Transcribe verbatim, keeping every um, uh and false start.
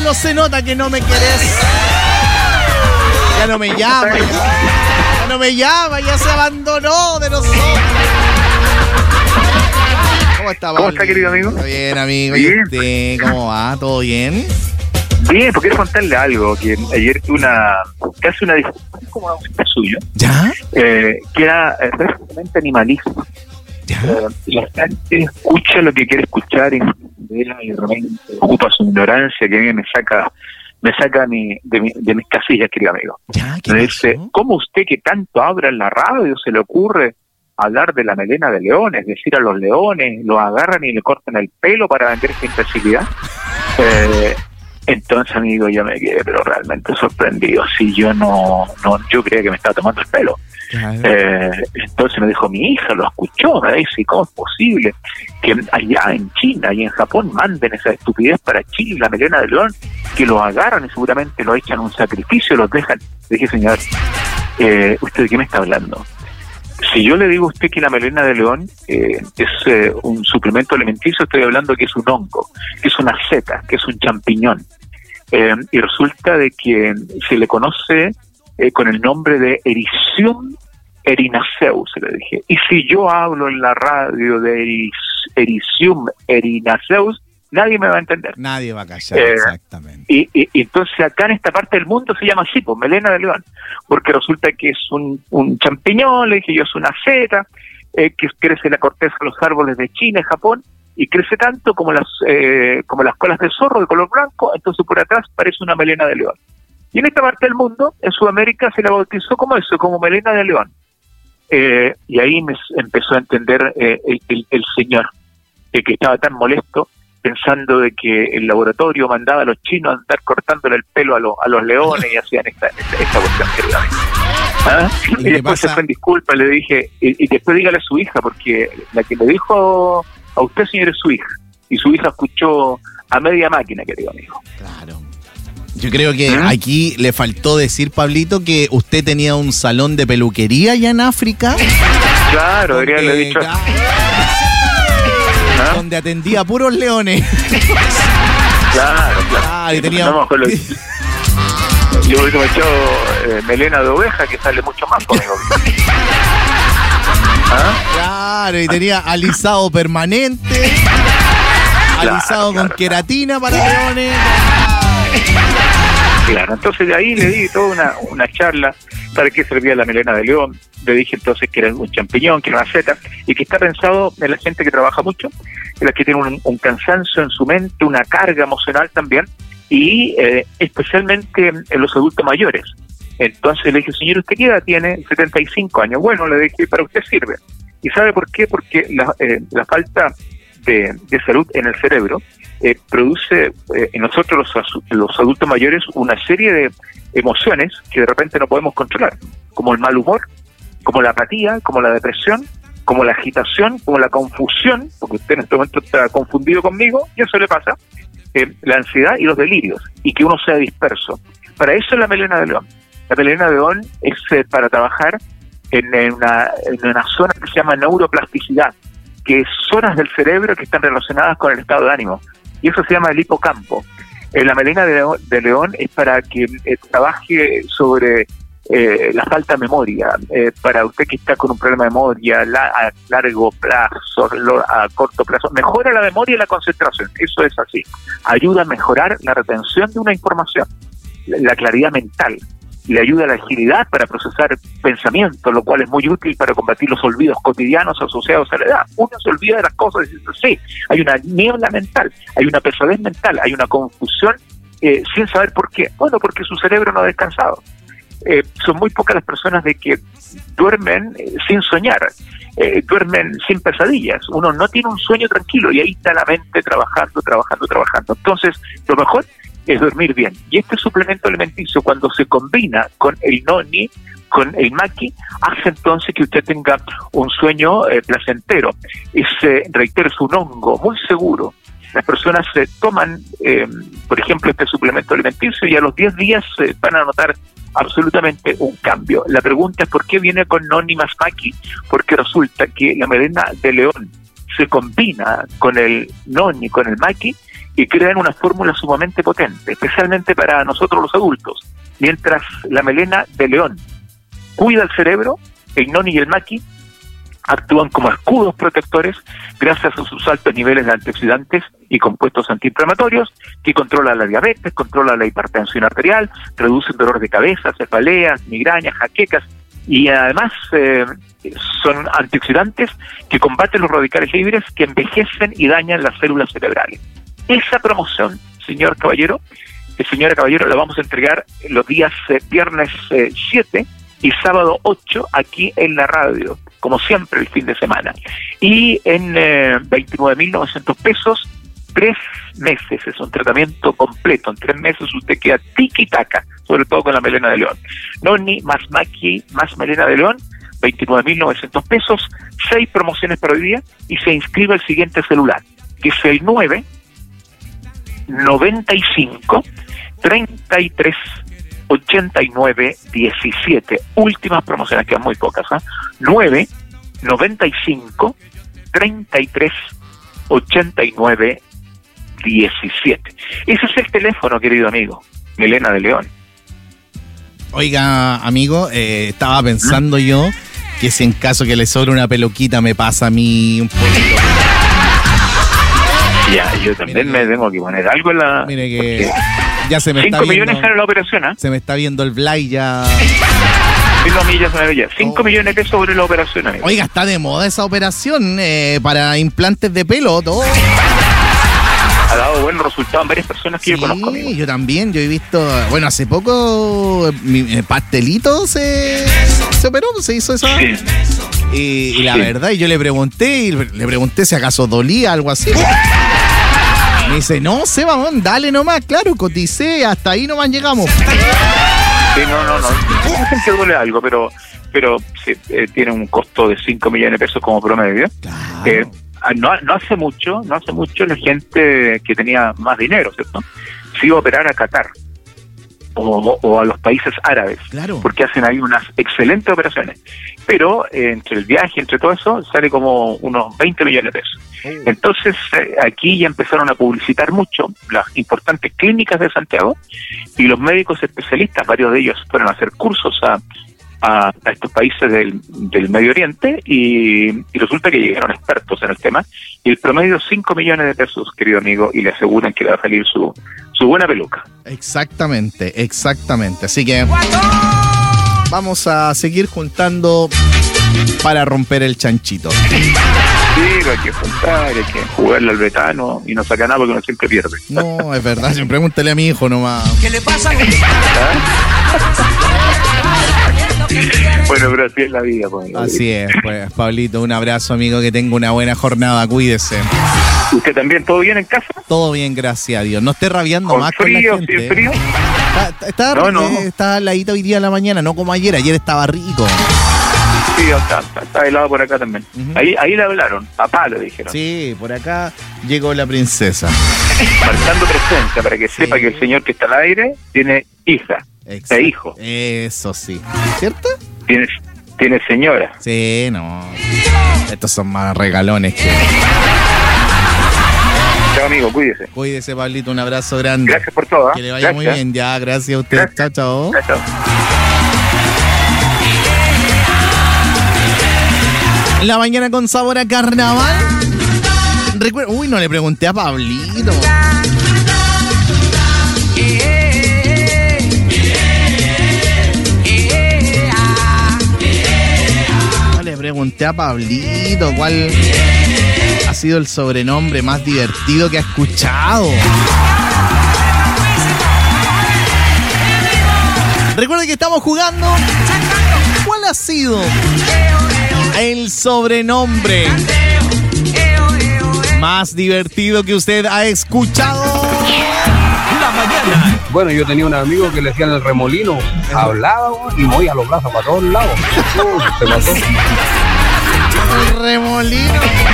no se nota que no me querés. Ya no me llama, ya, ya no me llama, ya se abandonó de nosotros. ¿Cómo está, ¿Cómo está, querido amigo? Está bien, amigo. ¿Y Bien. usted cómo va? ¿Todo bien? Bien, porque quiero contarle algo, que ayer tuve una, casi una discusión como un suyo, ¿Ya? eh, que era eh, prácticamente animalista. ¿Ya? Eh, la gente escucha lo que quiere escuchar y, y realmente ocupa su ignorancia, que a mí me saca me saca mi, de, mi, de mis casillas, querido amigo. ¿Ya? ¿Qué Me dice, pasó? ¿cómo usted que tanto habla en la radio se le ocurre hablar de la melena de leones? Es decir, a los leones los agarran y le cortan el pelo para vender esa imbecilidad. Eh, entonces, amigo, yo me quedé pero realmente sorprendido. Si yo no, no yo creía que me estaba tomando el pelo. Claro. Eh, entonces me dijo, mi hija lo escuchó, me dice, ¿cómo es posible que allá en China y en Japón manden esa estupidez para Chile, la melena de león, que los agarran y seguramente lo echan a un sacrificio, los dejan? Le dije, señor, eh, ¿usted de qué me está hablando? Si yo le digo a usted que la melena de león eh, es eh, un suplemento alimenticio, estoy hablando que es un hongo, que es una seta, que es un champiñón. Eh, y resulta de que se le conoce eh, con el nombre de Ericium erinaceus, se le dije. Y si yo hablo en la radio de Eric- Ericium erinaceus, nadie me va a entender. Nadie va a callar, Eh, exactamente. Y, y, y entonces acá en esta parte del mundo se llama así, pues, melena de león, porque resulta que es un, un champiñón, le dije yo, es una seta, eh, que crece en la corteza de los árboles de China y Japón, y crece tanto como las eh, como las colas de zorro de color blanco, entonces por atrás parece una melena de león. Y en esta parte del mundo, en Sudamérica, se la bautizó como eso, como melena de león. Eh, y ahí me empezó a entender eh, el, el, el señor, eh, que estaba tan molesto, pensando de que el laboratorio mandaba a los chinos a andar cortándole el pelo a, los a los leones y hacían esta, esta, esta cuestión, querido amigo. ¿Ah? Y, qué después pasa? se fue en disculpa, le dije, y, y después dígale a su hija, porque la que le dijo a usted, señor, es su hija, y su hija escuchó a media máquina, querido amigo. Claro. Yo creo que ¿Mm? aquí le faltó decir, Pablito, que usted tenía un salón de peluquería allá en África. Claro, debería haberle donde- dicho. ¿Ah? donde atendía a puros leones. Claro, claro. Claro, y tenía... No, mejor lo- yo hubiese echado eh, melena de oveja, que sale mucho más conmigo. ¿Ah? Claro, y tenía alisado permanente, Claro, alisado claro, con queratina para leones. Claro, entonces de ahí le di toda una, una charla para qué servía la melena de león. Le dije entonces que era un champiñón, que era una seta, y que está pensado en la gente que trabaja mucho, en la que tiene un, un cansancio en su mente, una carga emocional también, y eh, especialmente en los adultos mayores. Entonces le dije, señor, ¿usted qué edad tiene? setenta y cinco años. Bueno, le dije, para usted sirve. ¿Y sabe por qué? Porque la, eh, la falta de, de salud en el cerebro eh, produce eh, en nosotros los, los adultos mayores una serie de emociones que de repente no podemos controlar, como el mal humor, como la apatía, como la depresión, como la agitación, como la confusión, porque usted en este momento está confundido conmigo, y eso le pasa, eh, la ansiedad y los delirios, y que uno sea disperso. Para eso es la melena de león. La melena de león es eh, para trabajar en, en, una, en una zona que se llama neuroplasticidad, que es zonas del cerebro que están relacionadas con el estado de ánimo, y eso se llama el hipocampo. Eh, la melena de león, de león es para que eh, trabaje sobre eh, la falta de memoria, eh, para usted que está con un problema de memoria la, a largo plazo, lo, a corto plazo, mejora la memoria y la concentración, eso es así, ayuda a mejorar la retención de una información, la, la claridad mental, le ayuda a la agilidad para procesar pensamientos, lo cual es muy útil para combatir los olvidos cotidianos asociados a la edad. Uno se olvida de las cosas y dice, sí, hay una niebla mental, hay una pesadez mental, hay una confusión eh, sin saber por qué. Bueno, porque su cerebro no ha descansado. Eh, son muy pocas las personas de que duermen eh, sin soñar, eh, duermen sin pesadillas. Uno no tiene un sueño tranquilo y ahí está la mente trabajando, trabajando, trabajando. Entonces, lo mejor es dormir bien. Y este suplemento alimenticio, cuando se combina con el noni, con el maqui, hace entonces que usted tenga un sueño eh, placentero. Es, eh, reitero, es un hongo muy seguro. Las personas eh, toman, eh, por ejemplo, este suplemento alimenticio y a los diez días eh, van a notar absolutamente un cambio. La pregunta es ¿por qué viene con noni más maqui? Porque resulta que la melena de león se combina con el noni, con el maqui, y crean una fórmula sumamente potente, especialmente para nosotros los adultos. Mientras la melena de león cuida el cerebro, el noni y el maqui actúan como escudos protectores gracias a sus altos niveles de antioxidantes y compuestos antiinflamatorios que controlan la diabetes, controlan la hipertensión arterial, reducen dolor de cabeza, cefaleas, migrañas, jaquecas, y además eh, son antioxidantes que combaten los radicales libres que envejecen y dañan las células cerebrales. Esa promoción, señor Caballero, eh, señora Caballero, la vamos a entregar los días eh, viernes eh, siete y sábado ocho aquí en la radio, como siempre el fin de semana. Y en eh, veintinueve mil novecientos pesos, tres meses, es un tratamiento completo. En tres meses usted queda tiki-taka, sobre todo con la melena de león. Noni más maqui más melena de león, veintinueve mil novecientos pesos, seis promociones para hoy día, y se inscribe el siguiente celular, que es el nueve noventa y cinco treinta y tres ochenta y nueve diecisiete. Últimas promociones, quedan muy pocas, ¿eh? nueve noventa y cinco treinta y tres ochenta y nueve diecisiete. Ese es el teléfono, querido amigo. Melena de León. Oiga, amigo, eh, estaba pensando ¿Mm? yo que si en caso que le sobre una peluquita me pasa a mí un poquito. Ya, yo también mire me que, tengo que poner algo en la... Mire que ya se me está viendo... cinco millones sale la operación, ¿eh? Se me está viendo el Blay ya... cinco millones de pesos sobre la operación, amigo. Oiga, está de moda esa operación eh, para implantes de pelo, todo. Ha dado buenos resultados en varias personas que sí, yo conozco, amigo. Yo también, yo he visto... Bueno, hace poco mi eh, Pastelito se, se operó, se hizo esa... Sí. Y, y la sí. verdad, yo le pregunté, y le pregunté si acaso dolía, algo así. Me dice, no, Seba, man, dale nomás, claro, coticé, hasta ahí nomás llegamos. Sí, no, no, no. Dicen que duele algo, pero pero sí, eh, tiene un costo de cinco millones de pesos como promedio. Claro. Eh, no, no hace mucho, no hace mucho la gente que tenía más dinero, ¿cierto? Se iba a operar a Qatar o, o a los países árabes, claro, porque hacen ahí unas excelentes operaciones. Pero eh, entre el viaje, entre todo eso, sale como unos veinte millones de pesos. Oh. Entonces, eh, aquí ya empezaron a publicitar mucho las importantes clínicas de Santiago, y los médicos especialistas, varios de ellos fueron a hacer cursos a, a, a estos países del, del Medio Oriente, y, y resulta que llegaron expertos en el tema, y el promedio es cinco millones de pesos, querido amigo, y le aseguran que le va a salir su, su buena peluca. Exactamente, exactamente. Así que vamos a seguir juntando para romper el chanchito. Sí, hay que juntar, hay que jugarle al betano y no saca nada porque uno siempre pierde. No, es verdad, pregúntale a mi hijo nomás. ¿Qué le pasa? Bueno, pero así es la vida, pues. Así es, pues, Pablito, un abrazo, amigo, que tenga una buena jornada, cuídese. ¿Usted también? ¿Todo bien en casa? Todo bien, gracias a Dios. No esté rabiando ¿Con más frío, con la gente. ¿Sin frío? Está, está, no, no. Eh, está heladito hoy día en la mañana, no como ayer. Ayer estaba rico. Sí, está, está, está helado por acá también. Uh-huh. Ahí, ahí le hablaron, papá le dijeron. Sí, por acá llegó la princesa. Marcando presencia para que sí. sepa que el señor que está al aire tiene hija, e hijo. Eso sí. ¿Cierto? Tiene, tiene señora. Sí, no. Estos son más regalones que... Chao, amigo, cuídese. Cuídese, Pablito, un abrazo grande. Gracias por todo, ¿eh? Que le vaya gracias. muy bien, ya, gracias a usted. Gracias. Chao, chao. Chao, chao. La mañana con sabor a carnaval. Recuerda, uy, no le pregunté a Pablito. No le pregunté a Pablito cuál ha sido el sobrenombre más divertido que ha escuchado. Recuerda que estamos jugando. ¿Cuál ha sido el sobrenombre más divertido que usted ha escuchado? La mañana. Bueno, yo tenía un amigo que le decían el remolino. Hablaba y movía los brazos para todos lados. Uh, se mató. El remolino.